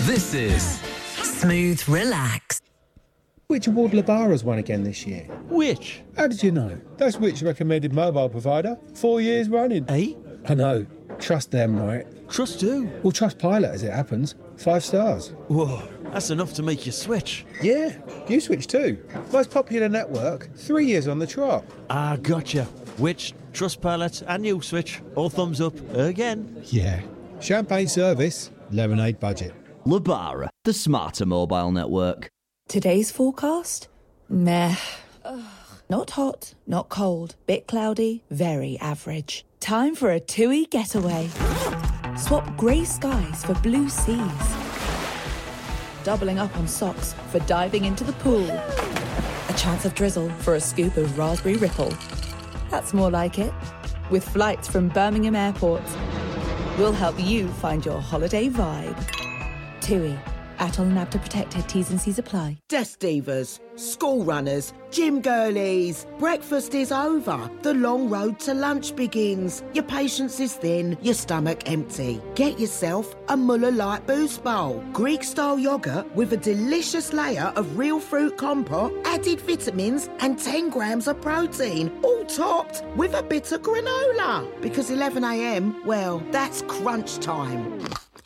This is Smooth Relax. Which award Labara's won again this year? Which? How did you know? That's which recommended mobile provider. 4 years running. Eh? I know. Trust them, right? Trust who? Well, trust Pilot as it happens. 5 stars. Whoa, that's enough to make you switch. Yeah, you switch too. Most popular network, 3 years on the trot. Ah, gotcha. Which, Trustpilot and you switch, all thumbs up again. Yeah. Champagne service, lemonade budget. Labara, the smarter mobile network. Today's forecast? Meh. Not hot, not cold, bit cloudy, very average. Time for a TUI getaway. Swap grey skies for blue seas. Doubling up on socks for diving into the pool. A chance of drizzle for a scoop of raspberry ripple. That's more like it. With flights from Birmingham Airport, we'll help you find your holiday vibe. TUI. Atoll and ABTA protected. T's and C's apply. Desk divas, school runners, gym girlies. Breakfast is over. The long road to lunch begins. Your patience is thin, your stomach empty. Get yourself a Muller Light Boost Bowl. Greek-style yoghurt with a delicious layer of real fruit compote, added vitamins and 10 grams of protein. All topped with a bit of granola. Because 11 a.m, well, that's crunch time.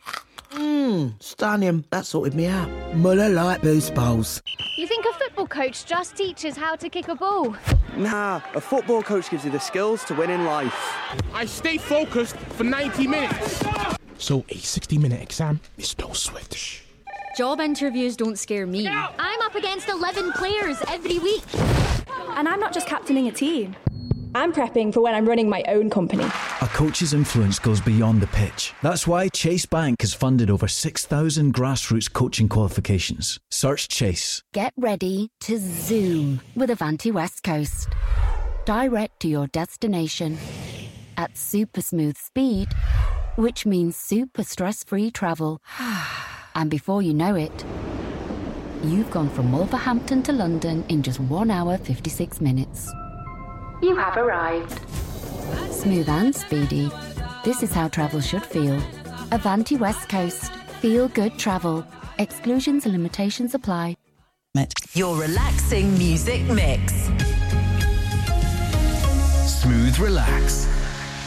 Stunning. That sorted me out. Muller Light Boost Bowls. You think a football coach just teaches how to kick a ball? Nah, a football coach gives you the skills to win in life. I stay focused for 90 minutes. So a 60-minute exam is no switch. Job interviews don't scare me. I'm up against 11 players every week. And I'm not just captaining a team. I'm prepping for when I'm running my own company. A coach's influence goes beyond the pitch. That's why Chase Bank has funded over 6,000 grassroots coaching qualifications. Search Chase. Get ready to zoom with Avanti West Coast. Direct to your destination at super smooth speed, which means super stress-free travel. And before you know it, you've gone from Wolverhampton to London in just 1 hour, 56 minutes. You have arrived. Smooth and speedy. This is how travel should feel. Avanti West Coast. Feel good travel. Exclusions and limitations apply. Your relaxing music mix. Smooth Relax.